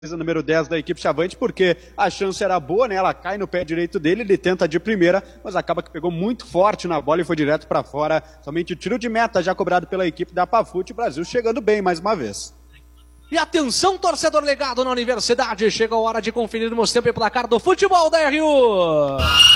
número 10 da equipe Chavante, porque a chance era boa, né? Ela cai no pé direito dele, ele tenta de primeira, mas acaba que pegou muito forte na bola e foi direto para fora. Somente o tiro de meta já cobrado pela equipe da Pafute, o Brasil chegando bem mais uma vez. E atenção, torcedor ligado na Universidade, chega a hora de conferirmos tempo e placar do futebol da RU.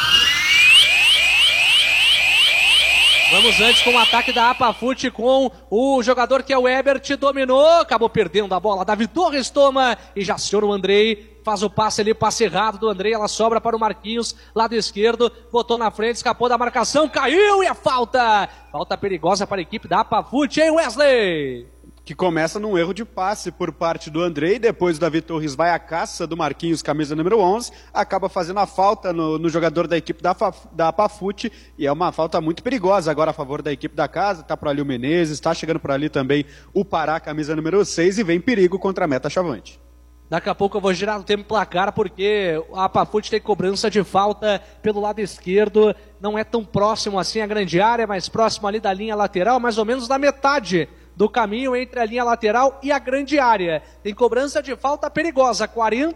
Vamos antes com o ataque da Apafute com o jogador que é o Ebert, dominou, acabou perdendo a bola, Davi Torres toma e já aciona o Andrei, faz o passe ali, passe errado do Andrei, ela sobra para o Marquinhos, lado esquerdo, botou na frente, escapou da marcação, caiu e a falta perigosa para a equipe da Apafute, hein, Wesley? Que começa num erro de passe por parte do Andrei, depois o Davi Torres vai à caça do Marquinhos, camisa número 11, acaba fazendo a falta no jogador da equipe da Pafute, e é uma falta muito perigosa agora a favor da equipe da casa, está por ali o Menezes, está chegando por ali também o Pará, camisa número 6, e vem perigo contra a meta Chavante. Daqui a pouco eu vou girar o tempo placar, porque a Pafute tem cobrança de falta pelo lado esquerdo, não é tão próximo assim à grande área, mas próximo ali da linha lateral, mais ou menos da metade do caminho entre a linha lateral e a grande área. Tem cobrança de falta perigosa,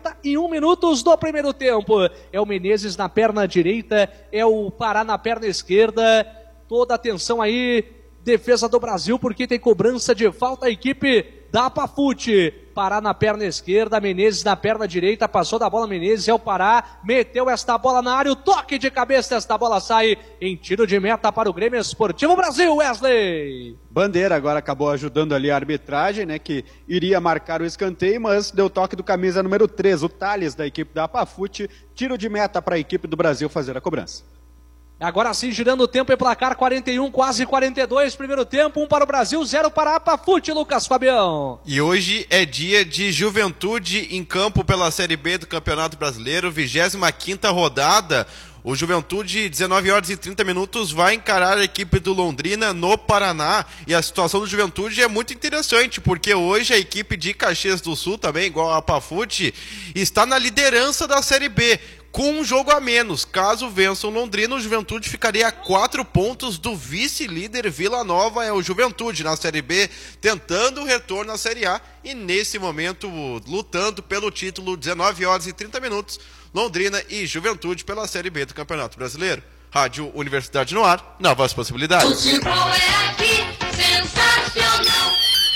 41 minutos do primeiro tempo. É o Menezes na perna direita, é o Pará na perna esquerda. Toda atenção aí, defesa do Brasil, porque tem cobrança de falta a equipe da Pafute. Pará na perna esquerda, Menezes na perna direita, passou da bola Menezes, é o Pará, meteu esta bola na área, o toque de cabeça, esta bola sai em tiro de meta para o Grêmio Esportivo Brasil, Wesley. Bandeira agora acabou ajudando ali a arbitragem, né, que iria marcar o escanteio, mas deu toque do camisa número 3, o Thales da equipe da Pafute, tiro de meta para a equipe do Brasil fazer a cobrança. Agora sim, girando o tempo e placar, 41, quase 42, primeiro tempo, 1 para o Brasil, 0 para a Pafute, Lucas Fabião. E hoje é dia de Juventude em campo pela Série B do Campeonato Brasileiro, 25ª rodada. O Juventude, 19 horas e 30 minutos, vai encarar a equipe do Londrina no Paraná. E a situação do Juventude é muito interessante, porque hoje a equipe de Caxias do Sul, também igual a Pafute, está na liderança da Série B, com um jogo a menos. Caso vença o Londrina, o Juventude ficaria a 4 pontos do vice-líder Vila Nova. É o Juventude na Série B, tentando o retorno à Série A e nesse momento lutando pelo título. 19 horas e 30 minutos, Londrina e Juventude pela Série B do Campeonato Brasileiro. Rádio Universidade no ar, novas possibilidades. Futebol é aqui, sensacional.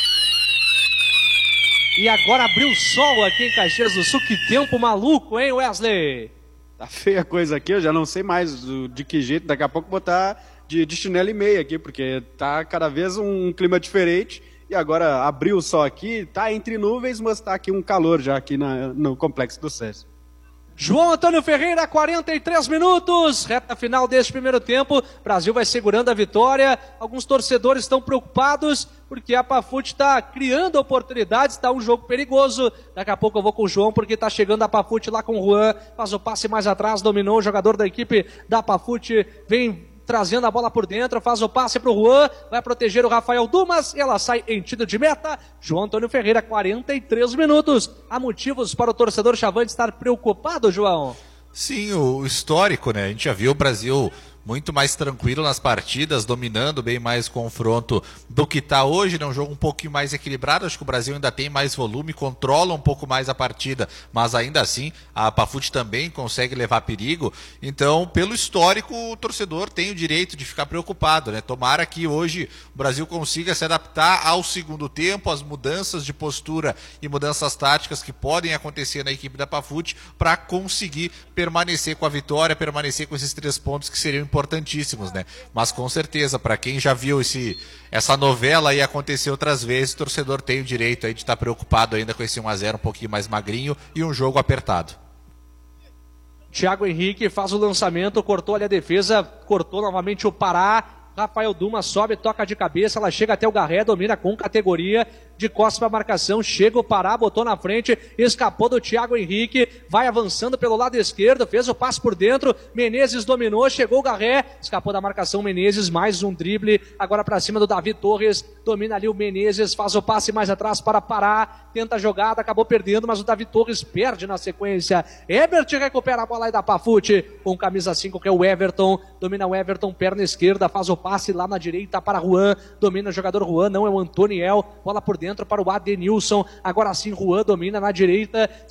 E agora abriu o sol aqui em Caxias do Sul, que tempo maluco, hein, Wesley? Tá feia a coisa aqui, eu já não sei mais de que jeito, daqui a pouco botar de chinelo e meia aqui, porque tá cada vez um clima diferente, e agora abriu o sol aqui, tá entre nuvens, mas tá aqui um calor já aqui no Complexo do SESI. João Antônio Ferreira, 43 minutos, reta final deste primeiro tempo, Brasil vai segurando a vitória, alguns torcedores estão preocupados, porque a Pafute está criando oportunidades, está um jogo perigoso, daqui a pouco eu vou com o João, porque está chegando a Pafute lá com o Juan, faz o passe mais atrás, dominou o jogador da equipe da Pafute, vem trazendo a bola por dentro, faz o passe para o Juan, vai proteger o Rafael Dumas, e ela sai em tiro de meta. João Antônio Ferreira, 43 minutos. Há motivos para o torcedor Chavante estar preocupado, João? Sim, o histórico, né? A gente já viu o Brasil muito mais tranquilo nas partidas, dominando bem mais o confronto do que está hoje, né? Um jogo um pouquinho mais equilibrado, acho que o Brasil ainda tem mais volume, controla um pouco mais a partida, mas ainda assim a Pafute também consegue levar perigo, então pelo histórico o torcedor tem o direito de ficar preocupado, né? Tomara que hoje o Brasil consiga se adaptar ao segundo tempo, às mudanças de postura e mudanças táticas que podem acontecer na equipe da Pafute para conseguir permanecer com a vitória, permanecer com esses 3 pontos que seriam importantíssimos, né? Mas com certeza, para quem já viu essa novela aí acontecer outras vezes, o torcedor tem o direito aí de estar preocupado ainda com esse 1-0 um pouquinho mais magrinho e um jogo apertado. Thiago Henrique faz o lançamento, cortou ali a defesa, cortou novamente o Pará, Rafael Dumas sobe, toca de cabeça, ela chega até o Garré, domina com categoria, de costas para a marcação, chega o Pará, botou na frente, escapou do Thiago Henrique, vai avançando pelo lado esquerdo, fez o passe por dentro, Menezes dominou, chegou o Garré, escapou da marcação Menezes, mais um drible, agora para cima do Davi Torres, domina ali o Menezes, faz o passe mais atrás para Pará, tenta a jogada, acabou perdendo, mas o Davi Torres perde na sequência, Ebert recupera a bola aí da Pafute, com camisa 5 que é o Everton, domina o Everton, perna esquerda, faz o passe lá na direita para Juan, domina o jogador Juan, não é o Antoniel, bola por dentro, dentro para o Adenilson. Agora sim, Juan domina na direita.